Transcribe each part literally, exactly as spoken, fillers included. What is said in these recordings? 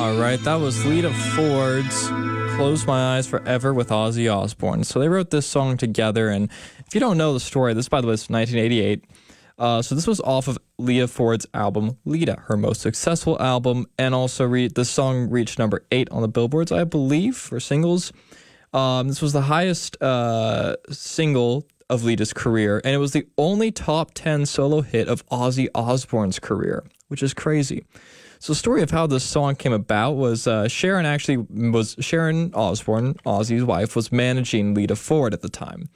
All right, that was Lita Ford's Close My Eyes Forever with Ozzy Osbourne. So they wrote this song together, and if you don't know the story, this, by the way, is nineteen eighty-eight. Uh, so this was off of Lita Ford's album, Lita, her most successful album, and also re- the song reached number eight on the Billboards, I believe, for singles. Um, this was the highest uh, single of Lita's career, and it was the only top ten solo hit of Ozzy Osbourne's career, which is crazy. So the story of how this song came about was uh, Sharon actually was Sharon Osbourne, Ozzy's wife, was managing Lita Ford at the time.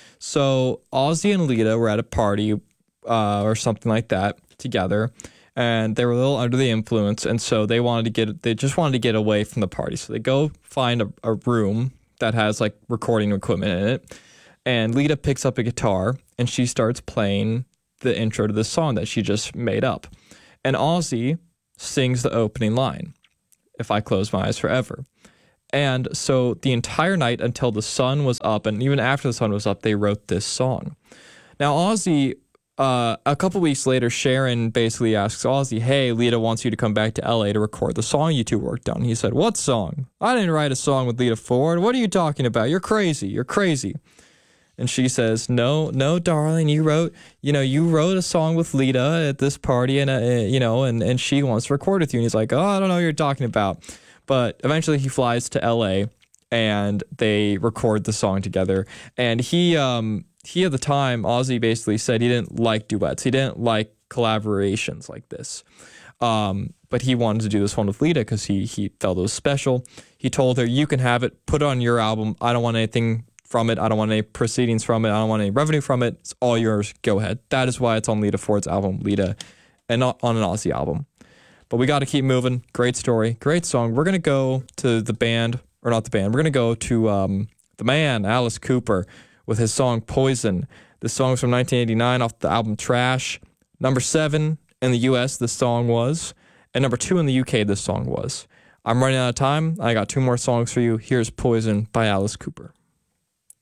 So Ozzy and Lita were at a party uh, or something like that together, and they were a little under the influence, and so they wanted to get they just wanted to get away from the party. So they go find a, a room that has like recording equipment in it, and Lita picks up a guitar and she starts playing the intro to this song that she just made up, and Ozzy sings the opening line, "If I Close My Eyes Forever." And so the entire night until the sun was up, and even after the sun was up, they wrote this song. Now, Ozzy, uh, a couple weeks later, Sharon basically asks Ozzy, "Hey, Lita wants you to come back to L A to record the song you two worked on." He said, "What song? I didn't write a song with Lita Ford. What are you talking about? You're crazy. You're crazy." And she says, no, no, darling, you wrote, you know, you wrote a song with Lita at this party, and, uh, you know, and, and she wants to record with you. And he's like, "Oh, I don't know what you're talking about." But eventually he flies to L A and they record the song together. And he, um, he at the time, Ozzy basically said he didn't like duets. He didn't like collaborations like this. Um, but he wanted to do this one with Lita because he, he felt it was special. He told her, "You can have it, put it on your album. I don't want anything from it. I don't want any proceedings from it. I don't want any revenue from it. It's all yours. Go ahead." That is why it's on Lita Ford's album, Lita, and not on an Ozzy album. But we got to keep moving. Great story. Great song. We're going to go to the band, or not the band. We're going to go to um, the man, Alice Cooper, with his song Poison. This song's from nineteen eighty-nine off the album Trash. Number seven in the U S this song was, and number two in the U K this song was. I'm running out of time. I got two more songs for you. Here's Poison by Alice Cooper.